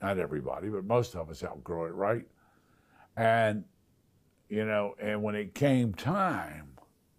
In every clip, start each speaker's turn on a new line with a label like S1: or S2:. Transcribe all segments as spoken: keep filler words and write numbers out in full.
S1: not everybody, but most of us outgrow it, right? And, you know, and when it came time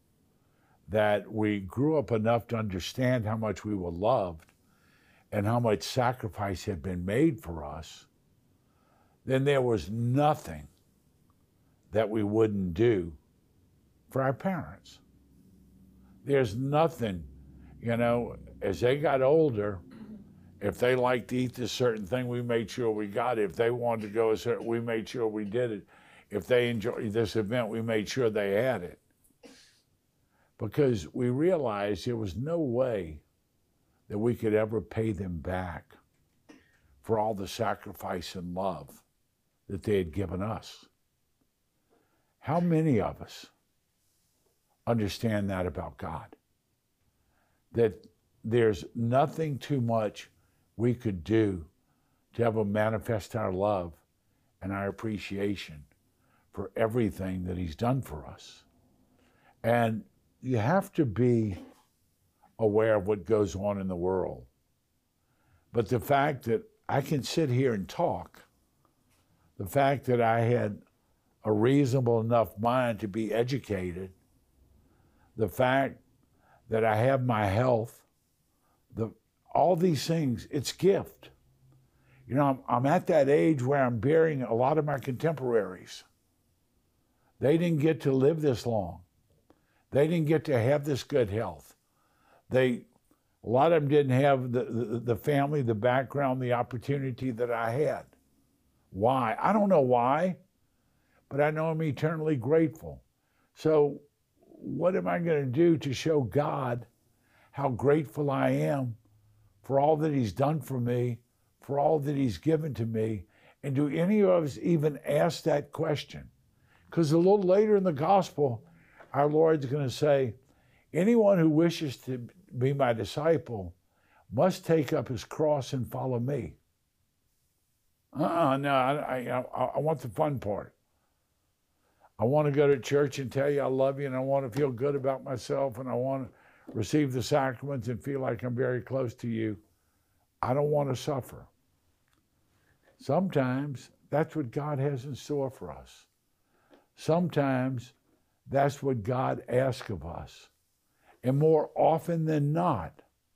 S1: that we grew up enough to understand how much we were loved and how much sacrifice had been made for us, then there was nothing that we wouldn't do for our parents. There's nothing, you know, as they got older, if they liked to eat this certain thing, we made sure we got it. If they wanted to go a certain, we made sure we did it. If they enjoyed this event, we made sure they had it. Because we realized there was no way that we could ever pay them back for all the sacrifice and love that they had given us. How many of us understand that about God? That there's nothing too much we could do to ever manifest our love and our appreciation for everything that he's done for us. And you have to be aware of what goes on in the world. But the fact that I can sit here and talk, the fact that I had a reasonable enough mind to be educated, the fact that I have my health, the, all these things, it's gift. You know, I'm, I'm at that age where I'm burying a lot of my contemporaries. They didn't get to live this long. They didn't get to have this good health. They, a lot of them didn't have the, the, the family, the background, the opportunity that I had. Why? I don't know why, but I know I'm eternally grateful. So what am I going to do to show God how grateful I am for all that he's done for me, for all that he's given to me? And do any of us even ask that question? Because a little later in the gospel, our Lord's going to say, anyone who wishes to be my disciple must take up his cross and follow me. Uh-uh, no, I, I, I want the fun part. I want to go to church and tell you I love you, and I want to feel good about myself, and I want to receive the sacraments and feel like I'm very close to you. I don't want to suffer. Sometimes that's what God has in store for us. Sometimes that's what God asks of us. And more often than not,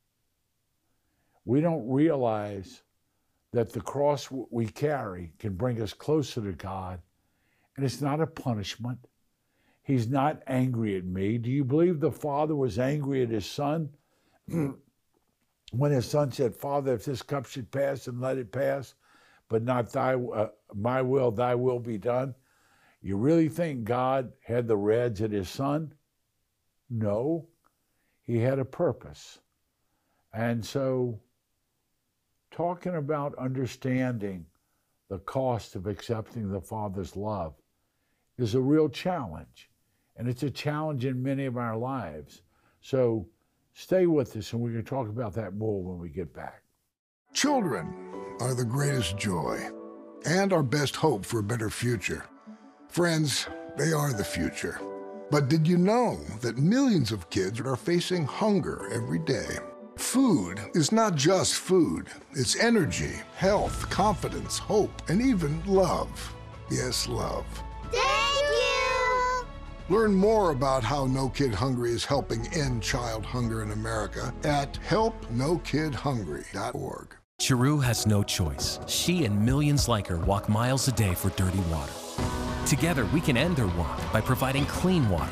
S1: we don't realize that the cross we carry can bring us closer to God. And it's not a punishment. He's not angry at me. Do you believe the Father was angry at his Son? When his Son said, Father, if this cup should pass, then let it pass, but not thy, uh, my will, thy will be done. You really think God had the reds at his Son? No, he had a purpose. And so talking about understanding the cost of accepting the Father's love is a real challenge. And it's a challenge in many of our lives. So stay with us, and we're going to talk about that more when we get back.
S2: Children are the greatest joy and our best hope for a better future. Friends, they are the future. But did you know that millions of kids are facing hunger every day? Food is not just food. It's energy, health, confidence, hope, and even love. Yes, love.
S3: Thank you!
S2: Learn more about how No Kid Hungry is helping end child hunger in America at help no kid hungry dot org.
S4: Chiru has no choice. She and millions like her walk miles a day for dirty water. Together, we can end their walk by providing clean water.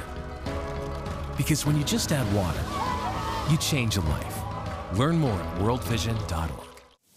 S4: Because when you just add water, you change a life. Learn more at world vision dot org.